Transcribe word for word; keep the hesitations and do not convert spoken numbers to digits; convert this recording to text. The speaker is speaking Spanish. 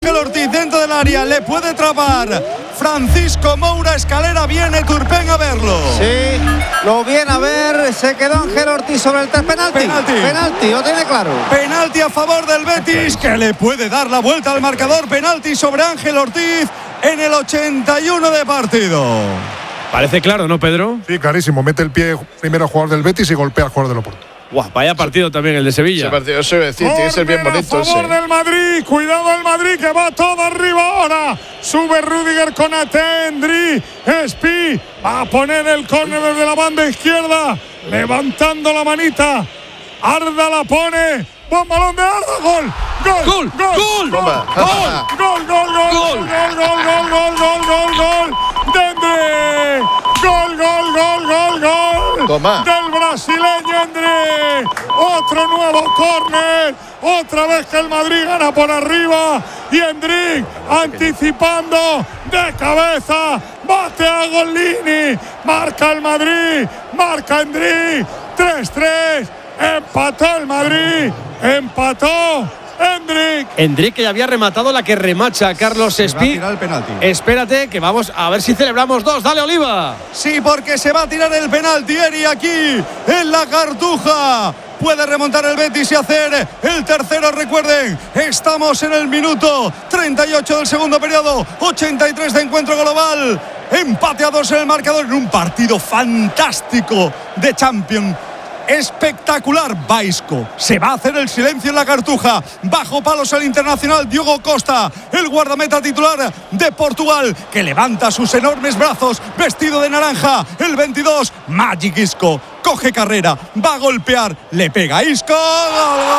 Ángel Ortiz dentro del área, le puede trapar Francisco Moura, escalera, viene Turpin a verlo. Sí, lo viene a ver, se quedó Ángel Ortiz sobre el tres, penalti. Penalti. Penalti, lo tiene claro. Penalti a favor del Betis, que le puede dar la vuelta al marcador. Penalti sobre Ángel Ortiz en el ochenta y uno de partido. Parece claro, ¿no, Pedro? Sí, clarísimo. Mete el pie primero al jugador del Betis y golpea al jugador del Oporto. Guau, vaya partido también el de Sevilla. Ese partido, eso iba a decir, tiene que ser bien bonito a favor ese. del Madrid, cuidado el Madrid que va todo arriba ahora. Sube Rüdiger con Atendri. Espi va a poner el córner desde la banda izquierda, levantando la manita. Arda la pone. Buen balón de Arda, gol. Gol, gol, gol, gol, gol, gol, gol, gol, gol, gol, gol, gol, gol, gol, gol, Endre, gol, gol, gol, gol, gol, Toma. del brasileño Endre, otro nuevo córner, otra vez que el Madrid gana por arriba y Endrick anticipando de cabeza, bate a Gollini, marca el Madrid, marca Endrick, tres tres. Empató el Madrid, empató Endrick. Endrick, que ya había rematado la que remacha Carlos Espi. El penalti. Espérate, que vamos a ver si celebramos dos. Dale, Oliva. Sí, porque se va a tirar el penalti, Eri, aquí en la Cartuja. Puede remontar el Betis y hacer el tercero. Recuerden, estamos en el minuto treinta y ocho del segundo periodo, ochenta y tres de encuentro global. Empate a dos en el marcador en un partido fantástico de Champions. Espectacular. Baisco se va a hacer el silencio en la Cartuja. Bajo palos el internacional Diogo Costa, el guardameta titular de Portugal, que levanta sus enormes brazos vestido de naranja. El veintidós, Magic Isco, coge carrera, va a golpear, le pega Isco. ¡Gol, gol!